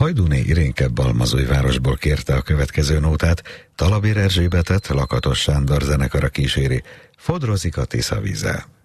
Hajdúné Irénke Balmazújvárosból kérte a következő nótát, Talabér Erzsébetet Lakatos Sándor zenekara kíséri, fodrozik a Tisza vize.